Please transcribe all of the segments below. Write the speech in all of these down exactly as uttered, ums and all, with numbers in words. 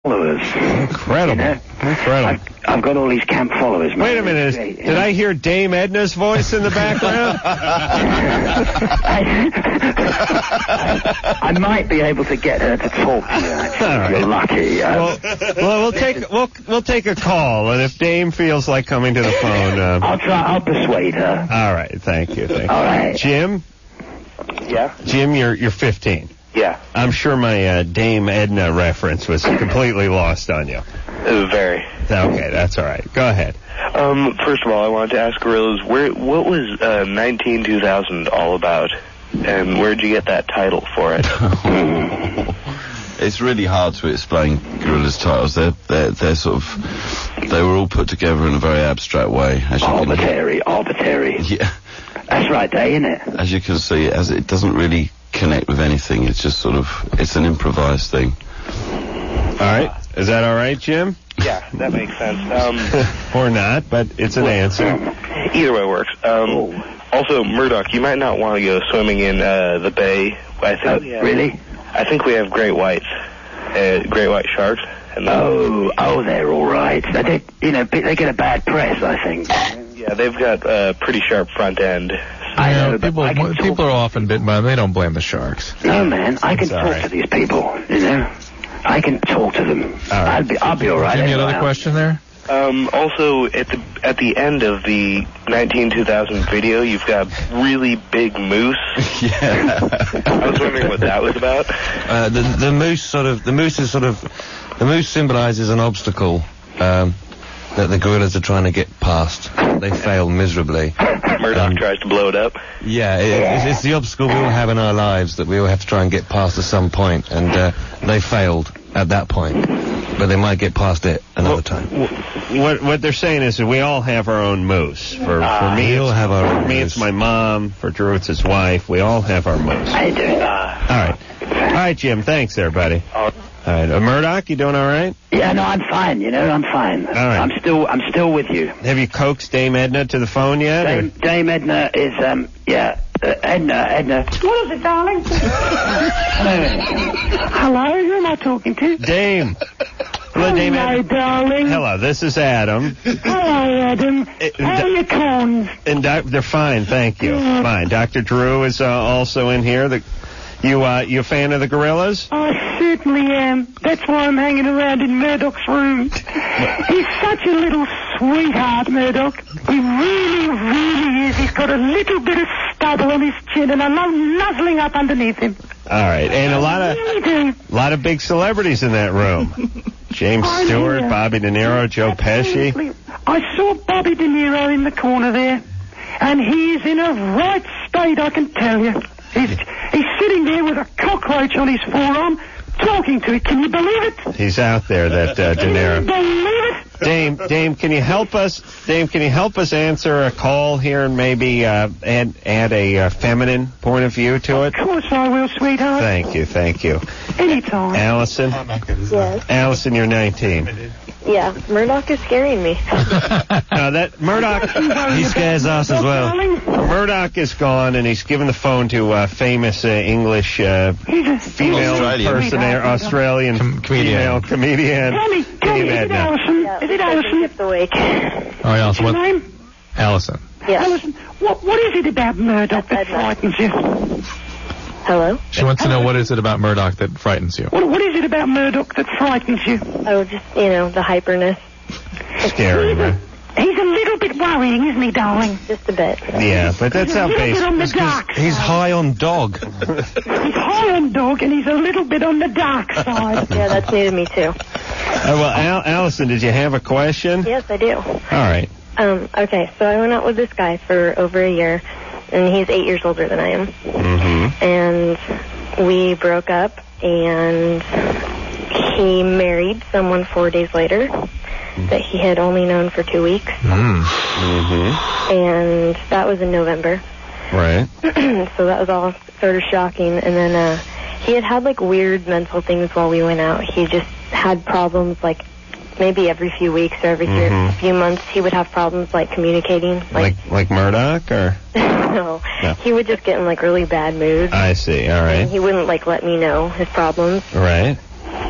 followers. Incredible. You know? Incredible. I've, I've got all these camp followers. Man. Wait a minute. Is, did I hear Dame Edna's voice in the background? I, I might be able to get her to talk to you, actually. All right. You're lucky. Uh, Well, well, we'll take we'll we'll take a call, and if Dame feels like coming to the phone, uh, I'll try. I'll persuade her. all right. Thank you. Thank you. All right. Jim, Yeah? Jim, you're you're fifteen. Yeah. I'm sure my uh, Dame Edna reference was completely lost on you. Uh, very. Okay, that's all right. Go ahead. Um, first of all, I wanted to ask Gorillas, where, what was uh, nineteen two thousand all about? And where'd you get that title for it? It's really hard to explain Gorillas titles. They're, they're, they're sort of, they were all put together in a very abstract way. As you Arbitrary, can, arbitrary. yeah. That's right, Day, isn't it? As you can see, as it doesn't really connect with anything. It's just sort of, it's an improvised thing. All right. Is that all right, Jim? Yeah, that makes sense. Um, or not, but it's an answer. Either way works. Um, also, Murdoch, you might not want to go swimming in uh, the bay. I think Uh, we have, really? I think we have great whites, uh, great white sharks. And Oh, oh, they're all right. They, they, you know, they get a bad press, I think. yeah, they've got a uh, pretty sharp front end. I Yeah, know, but people I can people talk- are often bitten by them. They don't blame the sharks. No, man, I can It's all talk right. to these people, you know. I can talk to them. right. I'll be, I'll be all right. Jim, you had anyway. another question there? Um, also, at the at the end of the nineteen two thousand video, you've got really big moose. Yeah. I was wondering what that was about. Uh, the the moose sort of the moose is sort of the moose symbolises an obstacle um, that the gorillas are trying to get past. They fail miserably. Murdoch Um, tries to blow it up. Yeah, it, it's, it's the obstacle we all have in our lives that we all have to try and get past at some point, and uh, they failed at that point, but they might get past it another time. What what they're saying is that we all have our own moose. For for me, we all it's- have our own for me moose. it's my mom. For Drew, it's his wife. We all have our moose. I do. All right, all right, Jim. Thanks, there, buddy. All right, uh, Murdoch, you doing all right? Yeah, no, I'm fine, you know, I'm fine. All right. I'm still, I'm still with you. Have you coaxed Dame Edna to the phone yet? or- Dame, Dame Edna is, um, yeah, uh, Edna, Edna. What is it, darling? Hello, who am I talking to? Dame. Hello, Dame Hello, Edna. darling. Hello, this is Adam. Hello, Adam. It- How are your corns? And doc, they're fine, thank you. Yeah. Fine. Doctor Drew is uh, also in here. The, you uh, you a fan of the Gorillas? I certainly am. That's why I'm hanging around in Murdoch's room. He's such a little sweetheart, Murdoch. He really, really is. He's got a little bit of stubble on his chin, and I love nuzzling up underneath him. All right, and a lot of Really do. lot of big celebrities in that room. James I Stewart, know. Bobby De Niro, Joe Pesci. Absolutely. I saw Bobby De Niro in the corner there, and he's in a right state, I can tell you. He's, he's sitting there with a cockroach on his forearm, talking to it. Can you believe it? He's out there, that uh, De Can you Niro. believe it? Dame, Dame, can you help us? Dame, can you help us answer a call here and maybe uh, add add a uh, feminine point of view to it? Of course I will, sweetheart. Thank you, thank you. Anytime. Allison, Yes. Allison, you're nineteen. Yeah. Murdoch is scaring me. Now that Murdoch, He scares us as well. Darling, Murdoch is gone, and he's given the phone to uh, famous uh, English uh, he's a female Australian. person, Australian Com- comedian. female comedian. Tell me, tell me, Dame is it Edna. Allison? Yeah, Is it I Allison? kept awake. All right, What's Allison. your What, name? Allison. Yeah. Allison, what, what is it about Murdoch that Edna. frightens you? Hello? She wants to know what is it about Murdoch that frightens you. What, what is it about Murdoch that frightens you? Oh, just, you know, the hyperness. Scary, He's a, man. he's a little bit worrying, isn't he, darling? Just a bit. Yeah, but that's He's a how little bit basic. on the dark He's side. high on dog. He's high on dog, and he's a little bit on the dark side. Yeah, that's new to me, too. Uh, well, Al- Allison, did you have a question? Yes, I do. All right. Um, okay, so I went out with this guy for over a year, and he's eight years older than I am. Mm-hmm. And we broke up, and he married someone four days later that he had only known for two weeks. Mm. Mm-hmm. And that was in November. Right. So that was all sort of shocking. And then uh, he had had, like, weird mental things while we went out. He just had problems, like, maybe every few weeks or every Mhm. few months he would have problems, like, communicating. Like like Murdoch, or? no, No. he would just get in, like, really bad moods. I see. All And right. he wouldn't, like, let me know his problems. Right.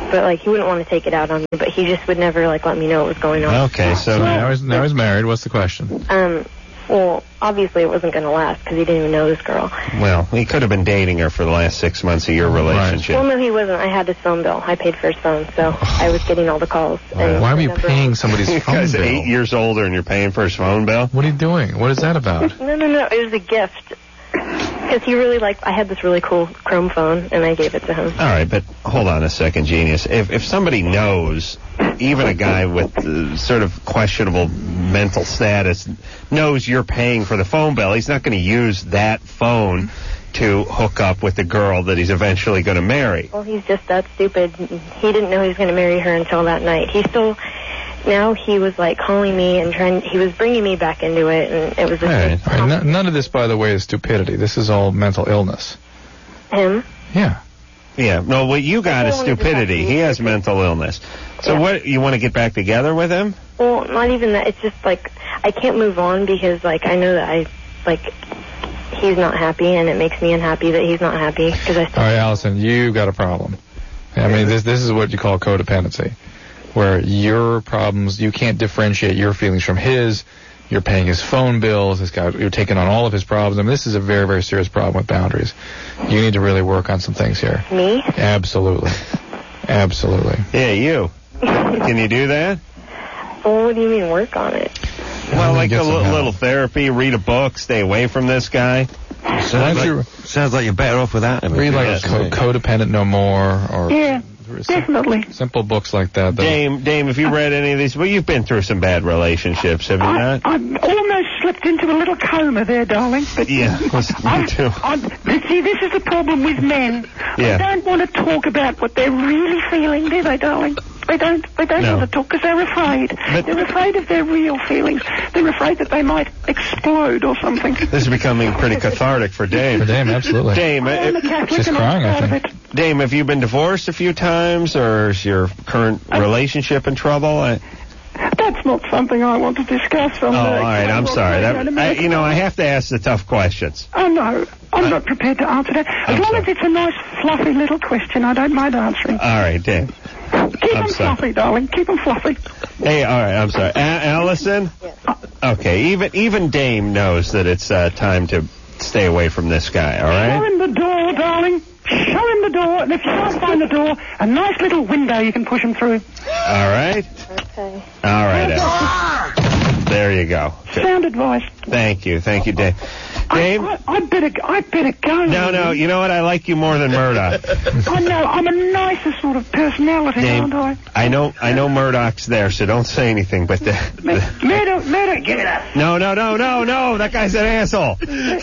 but like he wouldn't want to take it out on me, but he just would never like let me know what was going on. Okay, so So now he's, now he's married. What's the question? Um, well, obviously it wasn't going to last because he didn't even know this girl. well, he could have been dating her for the last six months of your relationship. Well, no, he wasn't. I had his phone bill. I paid for his phone, so I was getting all the calls. And Why were you the number- paying somebody's You phone guys are bill? eight years older and you're paying for his phone bill? What are you doing? What is that about? No, no, no. It was a gift. Because he really liked, I had this really cool Chrome phone, and I gave it to him. All right, but hold on a second, Genius. If if somebody knows, even a guy with uh, sort of questionable mental status, knows you're paying for the phone bill, he's not going to use that phone to hook up with the girl that he's eventually going to marry. Well, he's just that stupid. He didn't know he was going to marry her until that night. He still, now he was like calling me and trying, he was bringing me back into it, and it was just All right. All right, n- none of this, by the way, is stupidity. This is all mental illness. him. Yeah. Yeah, no, what you got is I don't wanna stupidity. just have to He be has stupid. mental illness. So Yeah. what, you want to get back together with him? Well, not even that. It's just like I can't move on because like I know that I like he's not happy, and it makes me unhappy that he's not happy because I still. All right, Allison, you got a problem. I mean, this this is what you call codependency, where your problems, you can't differentiate your feelings from his. You're paying his phone bills. This guy, you're taking on all of his problems. I mean, this is a very, very serious problem with boundaries. You need to really work on some things here. Me? Absolutely. Absolutely. Yeah, you. Can you do that? Well, what do you mean work on it? Well, like Get a some li- help. little therapy, read a book, stay away from this guy. Sounds don't like, you- sounds like you're better off without him. Read like Yes. co- Codependent No More, or Yeah, sim- definitely. simple books like that. that Dame, Dame, have you read any of these? Well, you've been through some bad relationships, have you I, not? I almost slipped into a little coma there, darling. But Yeah, me I, too. I, but see, this is the problem with men. Yeah. They don't want to talk about what they're really feeling, do they, darling? They don't. They don't No. want to talk because they're afraid. But- they're afraid of their real feelings. They're afraid that they might explode or something. This is becoming pretty cathartic for For Dame. Dame, absolutely. Dame, I'm a uh, Catholic she's and crying, I'm I proud think. of it. Dame, have you been divorced a few times, or is your current relationship in trouble? I, That's not something I want to discuss. oh, On all the, right, I'm sorry. That, I, you know, I have to ask the tough questions. Oh, no. I'm not prepared to answer that. As I'm long sorry. as it's a nice, fluffy little question, I don't mind answering. All right, Dame. Keep I'm them sorry. fluffy, darling. Keep them fluffy. Hey, all right, I'm sorry. A- Allison? Okay, even even Dame knows that it's uh, time to stay away from this guy, all Show right? him the door, darling. Show him the door, and if you can't find the door, a nice little window you can push him through. All right? Okay. All right, Allison. There you go. Good. Sound advice. Thank you. Thank you, Dame. Dame? I, I, I better, I better go. No, no, you know what? I like you more than Murdoch. I know. I'm a nicer sort of personality, Dame, aren't I? I know I know Murdoch's there, so don't say anything, but the... the Murder, murder, give it up. no, no, no, no, no, that guy's an asshole.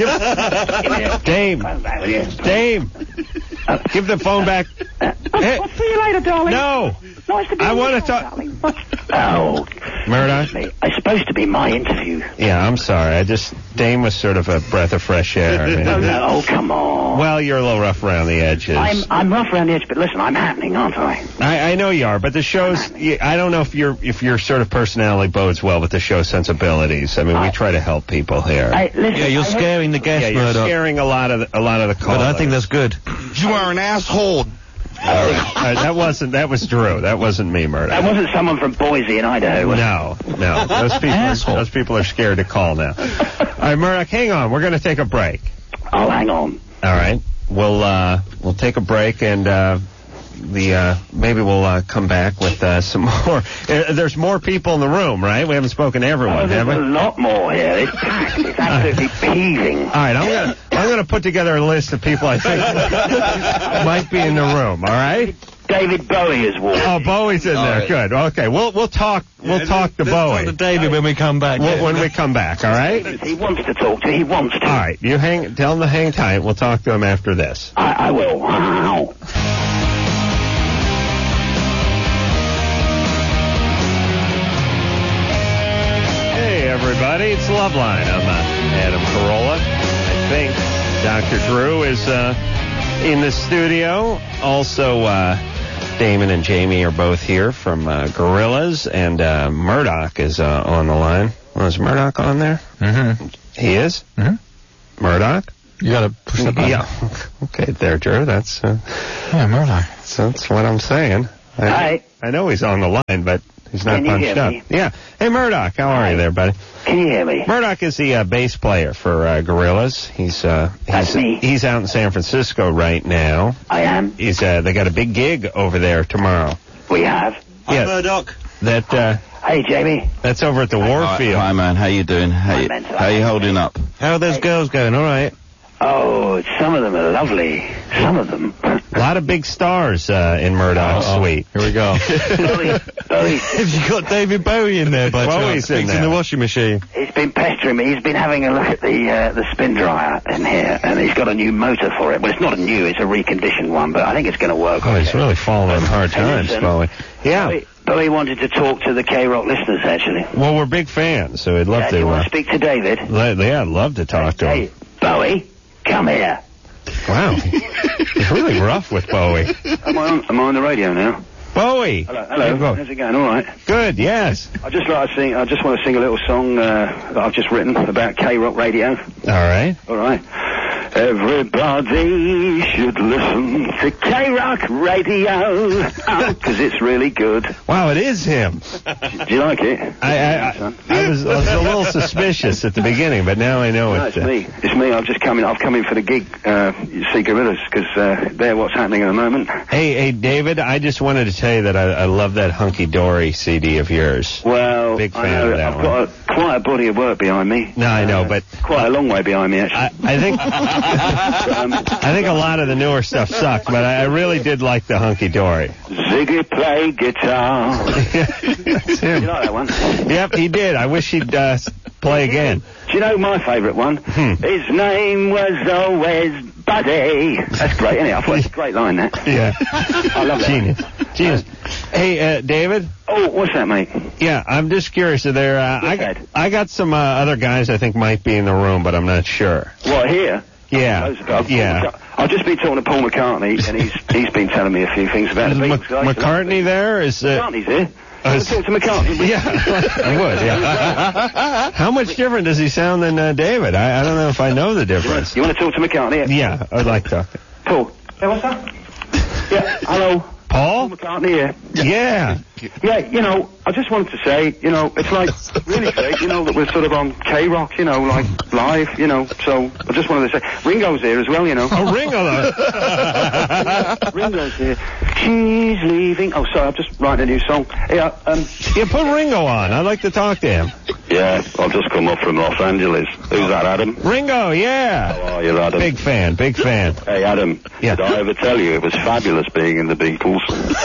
Give, Dame, Dame, give the phone back. Hey, I'll see you later, darling. no, Nice to be I on wanna the show, talk- darling. What's- Oh, Murdoch. it's supposed to be my interview. Yeah, I'm sorry. I just, Dame was sort of a breath of fresh air. I mean, Oh, no. Oh, come on. well, you're a little rough around the edges. I'm, I'm rough around the edge, but listen, I'm happening, aren't I? I, I know you are, but the show's, I don't know if your if your sort of personality bodes well with the show's sensibilities. I mean, we try to help people here. I, listen, Yeah, you're I hope- scaring the guest, Yeah, you're Murdoch. scaring a lot of the, a lot of the callers. But I think that's good. You are an asshole. All right. All right, that wasn't that was Drew. That wasn't me, Murdoch. That wasn't someone from Boise in Idaho. was it? No, no. Those people, are, Asshole. those people are scared to call now. All right, Murdoch, hang on. We're going to take a break. Oh, hang on. All right, we'll uh, we'll take a break and uh, the uh, maybe we'll uh, come back with uh, some more. Uh, there's more people in the room, right? We haven't spoken to everyone, Oh, have there's we? a lot more here. It's packed. It's absolutely heaving. All right, I'm gonna I'm gonna put together a list of people I think might be in the room. All right. David Bowie is walking. Oh, Bowie's in there. right. Good. Okay, we'll we'll talk we'll talk to Let's talk Bowie to David when we come back. Wh- when we come back. All right. He wants to talk to. He wants to. All right, you hang. Tell him to hang tight. We'll talk to him after this. I, I will. Wow. Hey, everybody, it's Loveline. I'm uh, Adam Carolla. I think Doctor Drew is uh, in the studio. Also, uh, Damon and Jamie are both here from uh, Gorillas, and uh, Murdoch is uh, on the line. Well, is Murdoch on there? Mm-hmm. He is? Mm-hmm. Murdoch? You gotta push the button. Yeah. Okay, there, Drew. That's, uh, Yeah, Murdoch. that's, that's what I'm saying. I, Hi. I know he's on the line, but he's not Can you punched hear up. me? Yeah. Hey, Murdoch, how are Hi. you there, buddy? Can you hear me? Murdoch is the uh, bass player for uh, Gorillaz. He's uh, That's he's me. he's out in San Francisco right now. I am. He's uh, they got a big gig over there tomorrow. We have. Yeah. Murdoch. That uh, Hey, Jamie. that's over at the Hi, Warfield. hi, man. How you doing? How Hi, you, man. how you holding up? How are those girls going? All right. Oh, some of them are lovely. Some of them. A lot of big stars uh, in Murdoch's Uh-oh. suite. Here we go. Bowie, Bowie, Have you got David Bowie in there by Bowie's chance? in Things there. in the washing machine. he's been pestering me. He's been having a look at the uh, the spin dryer in here, and he's got a new motor for it. Well, it's not a new, it's a reconditioned one, but I think it's going to work. Oh, he's okay. really falling on hard Hey, times, listen. Bowie. Yeah. Bowie, Bowie wanted to talk to the K-Rock listeners, actually. Well, we're big fans, so we'd love Yeah, do to. you want Uh, to speak to David? le- yeah, I'd love to talk to Hey, him. Bowie, come here. Wow. He's really rough with Bowie. Am I on, am I on the radio now? Bowie. Hello, There you hello. go. How's it going? All right. Good, yes. I just like to sing. I just want to sing a little song uh, that I've just written about K-Rock Radio. All right. All right. Everybody should listen to K-Rock Radio because it's really good. Wow, it is him. Do you like it? I, I, I, I, was, I was a little suspicious at the beginning, but now I know No, it. it's me. It's me. I've just come in. I've come in for the gig. Uh, you see Gorillaz because uh, they're what's happening at the moment. Hey, hey, David, I just wanted to tell you that I, I love that Hunky Dory C D of yours. Well, Big I fan know, of that I've one. got a, quite a body of work behind me. No, I know, Uh, but quite a long way behind me actually. I, I think um, I think a lot of the newer stuff sucked, but I, I really did like the Hunky Dory. Ziggy play guitar. That's You him. like that one? Yep, he did. I wish he'd uh, s- play again. Do you know my favourite one? Hmm. His name was always Buddy. That's great, isn't it? I thought it's a great line, that. Yeah. I love that. Genius. Genius. Hey, uh, David. Oh, what's that, mate? Yeah, I'm just curious. Are there? Uh, I, ahead. I got some uh, other guys I think might be in the room, but I'm not sure. What, here? Yeah. Loads of- I've- Yeah. I've just been talking to Paul McCartney, and he's he's been telling me a few things about Is the Mc- Beatles. McCartney there? Is uh, McCartney's here. Uh, I'll talk to McCartney. Yeah, I would. Yeah. How much different does he sound than uh, David? I, I don't know if I know the difference. You want to talk to McCartney? Yeah, I'd like to. Paul. Hey, what's that? Yeah, hello. Paul? Paul McCartney here. Yeah. Yeah, you know, I just wanted to say, you know, it's like really great, you know, that we're sort of on K-Rock, you know, like live, you know, so I just wanted to say, Ringo's here as well, you know. Oh, Ringo. Ringo's here. She's leaving. Oh, sorry, I'm just writing a new song. Yeah, um... Yeah, put Ringo on. I'd like to talk to him. Yeah, I've just come up from Los Angeles. Who's that, Adam? Ringo, yeah. How are you, Adam? Big fan, big fan. Hey, Adam. Yeah. Did I ever tell you it was fabulous being in the Beatles?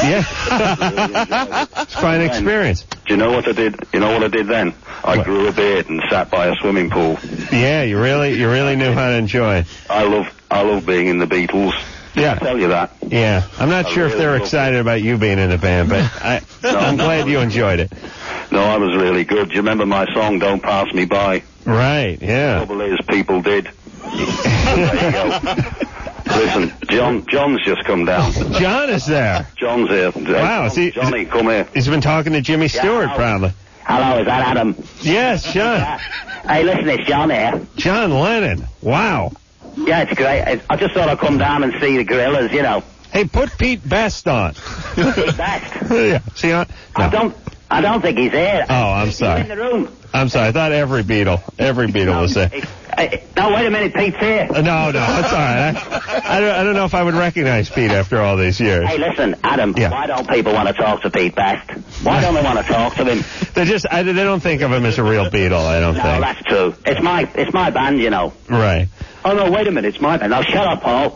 Yeah. It's quite an experience. Do you know what I did? You know what I did then? I What? grew a beard and sat by a swimming pool. Yeah, you really, you really knew how to enjoy it. I love, I love being in the Beatles. I Yeah. tell you that. Yeah. I'm not I sure if really they're love excited about you being in the band, but I, No. I'm glad you enjoyed it. No, I was really good. Do you remember my song, Don't Pass Me By? Right, yeah. Trouble is, people did. There you go. Listen, John, John's just come down. John is there. John's here. Wow, is he- Johnny, come here. He's been talking to Jimmy Stewart, hello. proudly. Hello, is that Adam? Yes, John. Hey, listen, it's John here. John Lennon. Wow. Yeah, it's great. I- I just thought I'd come down and see the Gorillaz, you know. Hey, put Pete Best on. Pete Best? Yeah. See on? I No. don't, I don't think he's here. Oh, I'm He's sorry. in the room. I'm sorry. I thought every Beatle, every Beatle was there. Hey, hey, no, wait a minute, Pete's here. Uh, No, no, it's all right. I, I, don't, I don't know if I would recognize Pete after all these years. Hey, listen, Adam, Yeah. why don't people want to talk to Pete Best? Why don't they want to talk to him? They just, I, they don't think of him as a real Beatle. I don't No, think. that's true. It's my, it's my band, you know. Right. Oh, no, wait a minute, it's my band. Now, shut up, Paul.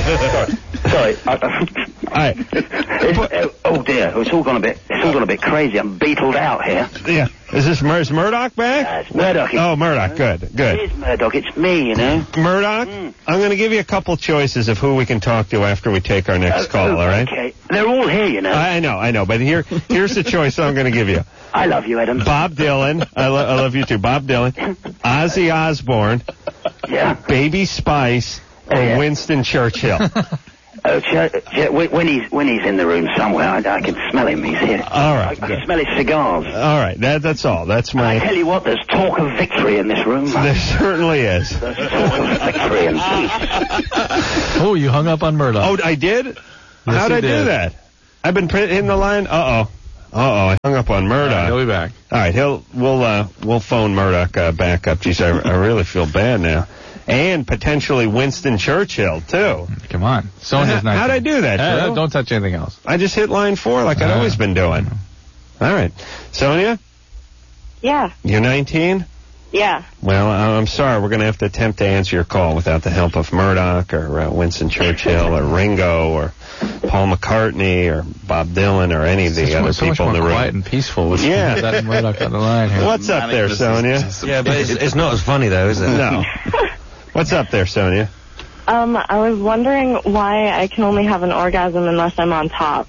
Sorry. I, All right. it's, uh, oh, dear, it's all gone a bit, it's all gone a bit crazy. I'm beetled out here. Yeah. Is this Mur- is Murdoch back? Uh, it's Murdoch. Oh, Murdoch. Good. It Good. is Murdoch. It's me, you know. Murdoch, Mm. I'm going to give you a couple choices of who we can talk to after we take our next Uh, call. All right. Okay. They're all here, you know. I know, I know, but here, here's the choice I'm going to give you. I love you, Adam. Bob Dylan. I, lo- I love you too. Bob Dylan. Ozzy Osbourne. Yeah. Baby Spice. Or Oh, yeah. Winston Churchill. Oh, Ch- Ch- when when he's when he's in the room somewhere, I, I can smell him. He's here. All right, I, I can good. smell his cigars. All right, that that's all. That's I my. tell you what, there's talk of victory in this room. There certainly is. There's talk of victory and peace. Oh, you hung up on Murdoch. Oh, I did? How'd you I do did. that? I've been pr- hitting the line. Uh-oh. Uh-oh, I hung up on Murdoch. All right, he'll be back. All right, he'll we'll uh, we'll phone Murdoch uh, back up. Geez, I, I really feel bad now. And potentially Winston Churchill too. Come on, Sonia's How, nice. how'd I do that, Uh, Drew? don't touch anything else. I just hit line four like I'd Uh, always been doing. All right, Sonia, Yeah. you're nineteen. Yeah. Well, I'm sorry. We're going to have to attempt to answer your call without the help of Murdoch or uh, Winston Churchill or Ringo or Paul McCartney or Bob Dylan or any of the It's other so much people in more the room. quiet and peaceful with Yeah. that Murdoch on the line here. What's up there, Sonia? Yeah, but it's, it's not as funny, though, is it? No. What's up there, Sonia? Um, I was wondering why I can only have an orgasm unless I'm on top.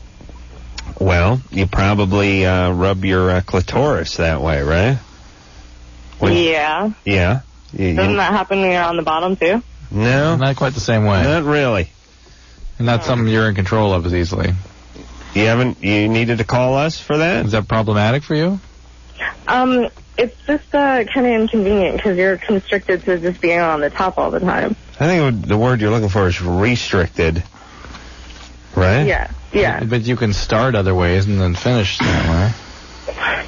Well, you probably uh, rub your uh, clitoris that way, right? When- Yeah. Yeah. You- you- Doesn't that happen when you're on the bottom, too? no, Not quite the same way. not really. And not something you're in control of as easily. You haven't. You needed to call us for that? Is that problematic for you? Um, it's just uh, kind of inconvenient because you're constricted to just being on the top all the time. I think it would, the word you're looking for is restricted, right? Yeah. Yeah. But you can start other ways and then finish that way.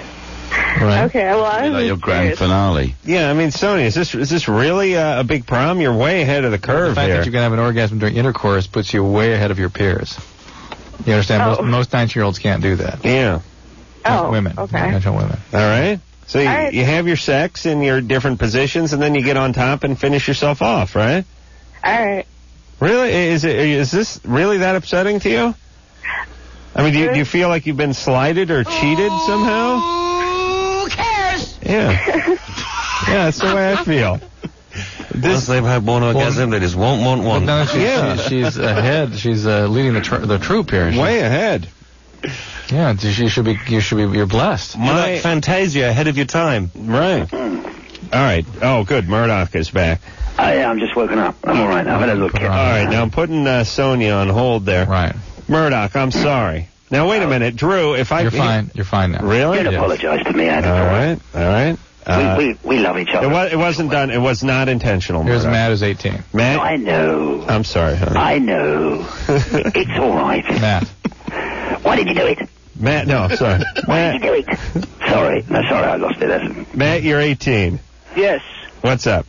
Right. Okay, well, I was Like your just grand curious. finale. Yeah, I mean, Sonia, is this is this really uh, a big problem? You're way ahead of the The curve fact here. that you can have an orgasm during intercourse puts you way ahead of your peers. You understand? Oh. Most, most nineteen-year-olds can't do that. Yeah. Not Oh, women. okay. Not women. All right. So you, All right. you have your sex in your different positions, and then you get on top and finish yourself off, right? All right. Really? Is it? Is this really that upsetting to you? I mean, do you, do you feel like you've been slighted or cheated somehow? Who cares? Yeah. Yeah, that's the way I feel. Once they've had one orgasm, they just won't want But one. no, she's, Yeah. she, she's ahead. She's uh, leading the tr- the troop here. She- Way ahead. Yeah, she should be. You should be. You're blessed. You're like Fantasia, ahead of your time. Right. All right. Oh, good. Murdoch is back. Oh, yeah, I'm just woken up. I'm all right now. I've had a look. Put her All on. right. Now I'm putting uh, Sonia on hold there. Right. Murdoch, I'm sorry. Now wait a minute, Drew. If I You're fine. You're fine now. Really? Don't Yes. apologise to me, Adam. All right. All right. Uh, we, we, we love each other. it was. It wasn't done. It was not intentional. Here's Murdoch. Matt, who's eighteen. Matt. I know. I'm sorry. Honey. I know. It's all right. Matt. Why did you do it? Matt. No. Sorry. Why did Matt. you do it? Sorry. No, sorry, I lost it. That's... Matt, you're eighteen. Yes. What's up?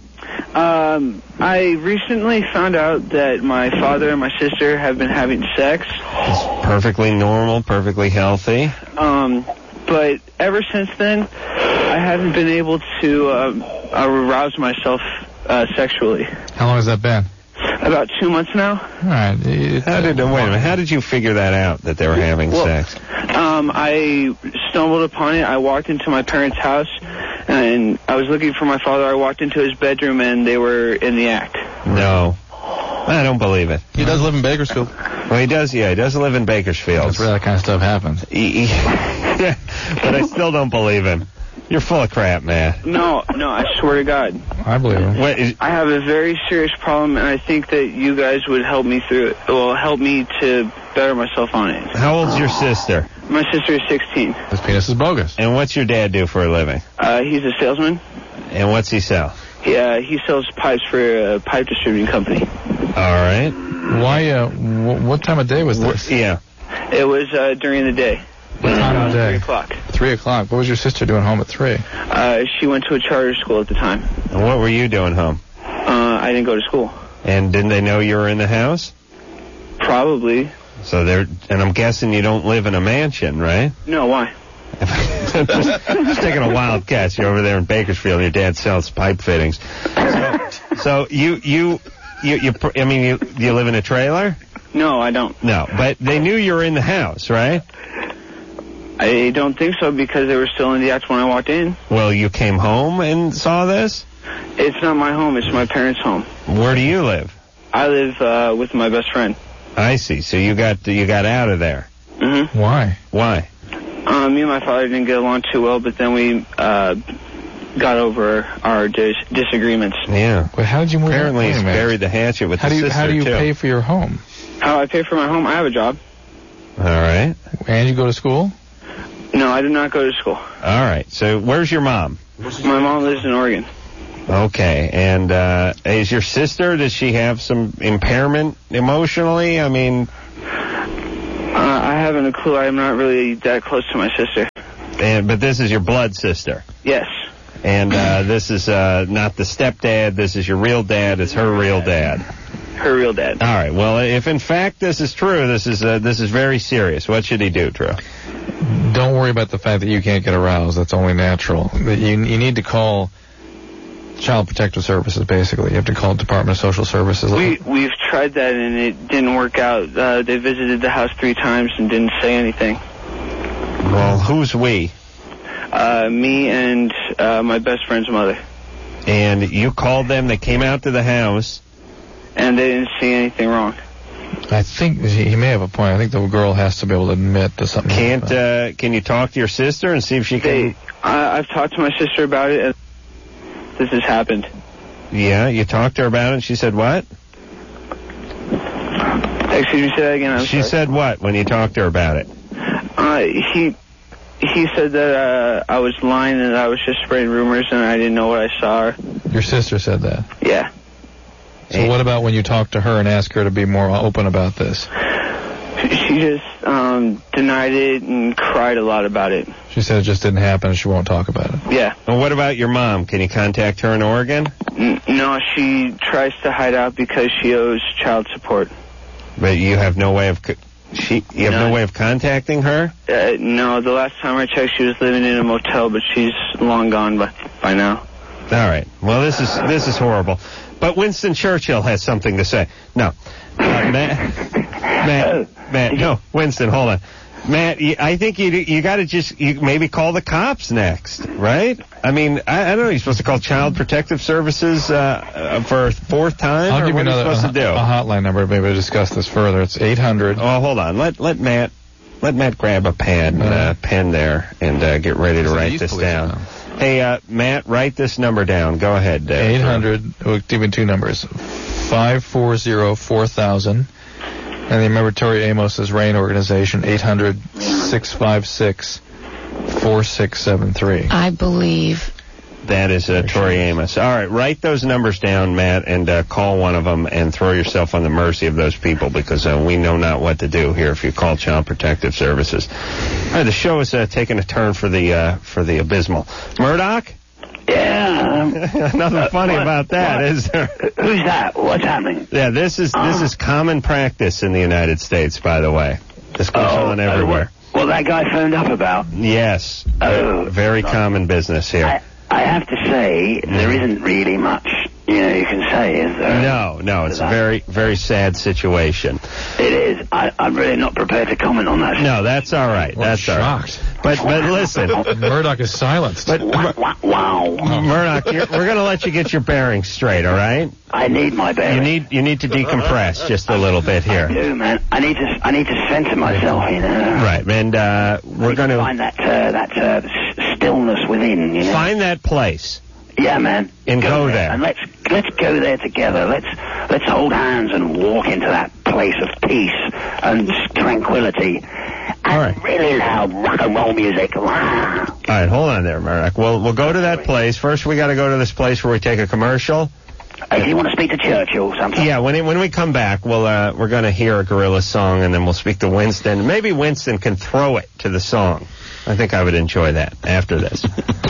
Um, I recently found out that my father and my sister have been having sex. It's perfectly normal, perfectly healthy. Um, but ever since then, I haven't been able to um, arouse myself uh, sexually. How long has that been? About two months now. All right. It's, How did? Wait a minute. How did you figure that out that they were having Well, sex? Um, I stumbled upon it. I walked into my parents' house, and I was looking for my father. I walked into his bedroom, and they were in the act. No. I don't believe it. He does live in Bakersfield. Well, he does. Yeah, he does live in Bakersfield. That's where that kind of stuff happens. He- he- but I still don't believe him. You're full of crap, man. No, no, I swear to God. I believe him. What is, I have a very serious problem, and I think that you guys would help me through it. Well, help me to better myself on it. how old's your sister? My sister is sixteen. This penis is bogus. And what's your dad do for a living? Uh, he's a salesman. And what's he sell? He, uh, he sells pipes for a pipe distributing company. All right. Why? Uh, wh- what time of day was this? Yeah. It was uh, during the day. What time of Three day? o'clock. Three o'clock. What was your sister doing home at three? Uh, she went to a charter school at the time. And what were you doing home? Uh, I didn't go to school. And didn't they know you were in the house? Probably. So they're, and I'm guessing you don't live in a mansion, right? No, why? just, just taking a wild guess. You're over there in Bakersfield. Your dad sells pipe fittings. So, so you, you, you, you, pr- I mean, you, you live in a trailer? No, I don't. No, but they knew you were in the house, right? I don't think so because they were still in the act when I walked in. Well, you came home and saw this? It's not my home. It's my parents' home. Where do you live? I live uh, with my best friend. I see. So you got you got out of there. Mm-hmm. Why? Why? Uh, me and my father didn't get along too well, but then we uh, got over our dis- disagreements. Yeah. But how did you move? Apparently, Wait a he's minute. buried the hatchet with How the do you sister how do you too. pay for your home? How I pay for my home? I have a job. All right. And you go to school? No, I did not go to school. All right. So where's your mom? My mom lives in Oregon. Okay. And uh, is your sister? Does she have some impairment emotionally? I mean, Uh, I haven't a clue. I'm not really that close to my sister. And but this is your blood sister. Yes. And uh, this is uh, not the stepdad. This is your real dad. It's her real dad. Her real dad. All right. Well, if in fact this is true, this is uh, this is very serious. What should he do, Drew? Don't worry about the fact that you can't get aroused. That's only natural. You you need to call Child Protective Services. Basically, you have to call Department of Social Services. We we've tried that and it didn't work out. Uh, they visited the house three times and didn't say anything. Well, who's we? Uh, me and uh, my best friend's mother. And you called them. They came out to the house. And they didn't see anything wrong. I think he, he may have a point. I think the girl has to be able to admit to something. Can't uh, can you talk to your sister and see if she can? They, I, I've talked to my sister about it. And this has happened. Yeah, you talked to her about it. And she said what? Excuse me, say that again. I'm she sorry. said what when you talked to her about it? Uh, he he said that uh, I was lying and I was just spreading rumors and I didn't know what I saw. Your sister said that? Yeah. So what about when you talk to her and ask her to be more open about this? She just um, denied it and cried a lot about it. She said it just didn't happen and she won't talk about it. Yeah. And what about your mom? Can you contact her in Oregon? N- no, she tries to hide out because she owes child support. But you have no way of co- she you have no, no way of contacting her? Uh, no, the last time I checked, she was living in a motel, but she's long gone by by now. All right. Well, this is this is horrible. But Winston Churchill has something to say. No. Uh, Matt, Matt, Matt, no, Winston, hold on. Matt, you, I think you you got to just you maybe call the cops next, right? I mean, I, I don't know. You're supposed to call Child Protective Services uh, uh, for a fourth time? I'll or give what you another are you supposed a, to do? a hotline number maybe to discuss this further. It's eight hundred. Oh, hold on. Let let Matt let Matt grab a pen, uh, uh, pen there, and uh, get ready to write this down. Now. Hey, uh, Matt, write this number down. Go ahead. Uh, eight hundred, we'll give you two numbers, five four zero, four thousand. And remember Tori Amos's RAIN organization, eight hundred, six five six, four six seven three. I believe. That is uh, Tori Amos. All right, write those numbers down, Matt, and uh, call one of them and throw yourself on the mercy of those people because uh, we know not what to do here if you call Child Protective Services. All right, the show is uh, taking a turn for the uh, for the abysmal. Murdoch? Yeah. Nothing uh, funny what, about that, what? is there? Who's that? What's happening? Yeah, this is um, this is common practice in the United States, by the way. This goes oh, on everywhere. Uh, what, well, that guy phoned up about? Yes. Oh. Very not, common business here. I, I have to say, mm-hmm. there isn't really much, you know, you can say, is there? No, no, it's a very, very sad situation. It is. I, I'm really not prepared to comment on that. No, that's all right. Well, that's shocked. all right. But but listen, Murdoch is silenced. But wow, wow. Murdoch, you're, we're going to let you get your bearings straight, all right? I need my bearings. You need you need to decompress just a little bit here. I do, man. I need to I need to center myself, you know. Right, and uh, we're going to find that uh, that uh, s- stillness within. You know? Find that place. Yeah, man. And go, go there. there. And let's let's go there together. Let's let's hold hands and walk into that place of peace and tranquility. And all right. Really loud rock and roll music. All right, hold on there, Murdoch. We'll we'll go to that place. First, we got to go to this place where we take a commercial. Hey, do you want to speak to Churchill sometime? Yeah, when it, when we come back, we'll uh, we're going to hear a Gorilla song, and then we'll speak to Winston. Maybe Winston can throw it to the song. I think I would enjoy that after this.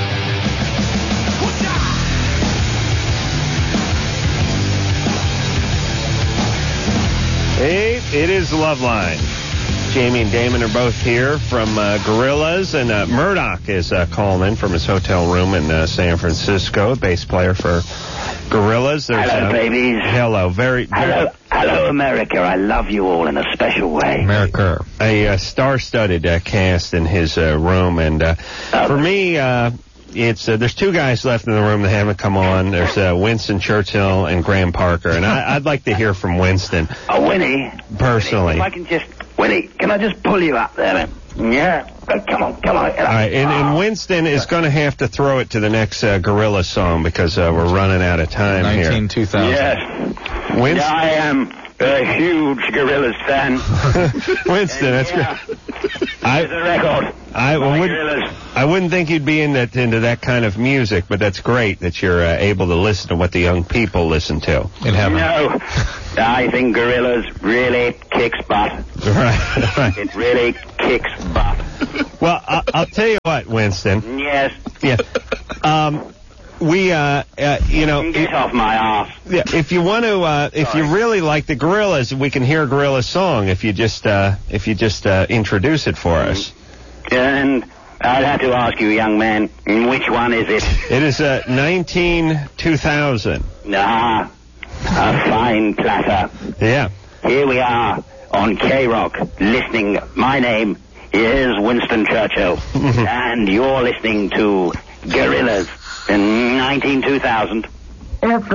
Hey, it is Loveline. Jamie and Damon are both here from uh, Gorillaz, and uh, Murdoch is uh, calling in from his hotel room in uh, San Francisco, bass player for Gorillaz. There's, hello, uh, babies. Hello, very, very... Hello, hello, America. I love you all in a special way. America. A uh, star-studded uh, cast in his uh, room, and uh, oh. for me... Uh, It's uh, there's two guys left in the room that haven't come on. There's uh, Winston Churchill and Graham Parker, and I, I'd like to hear from Winston. Oh, Winnie. Personally. Winnie, if I can just, Winnie, can I just pull you up there? Yeah. Oh, come on, come on. All right, and, and Winston is going to have to throw it to the next uh, Gorilla song because uh, we're running out of time nineteen, here. nineteen, two thousand. Yes. Winston? Yeah, I am a huge Gorillaz fan. Winston, that's yeah. great. I, There's a record. I wouldn't, I wouldn't think you'd be in that, into that kind of music, but that's great that you're uh, able to listen to what the young people listen to. In heaven. No, I think Gorillaz really kicks butt. Right, right. It really kicks butt. Well, I- I'll tell you what, Winston. Yes. Yeah. Um, we, uh, uh, you know. Get off my ass. Yeah, if you want to, uh, if you really like the Gorillaz, we can hear a Gorillaz song if you just, uh, if you just, uh, introduce it for us. And I'd have to ask you, young man, which one is it? It is, uh, nineteen two thousand. Ah, a fine platter. Yeah. Here we are on K-Rock, listening. My name is Winston Churchill, and you're listening to Gorillaz in nineteen two thousand.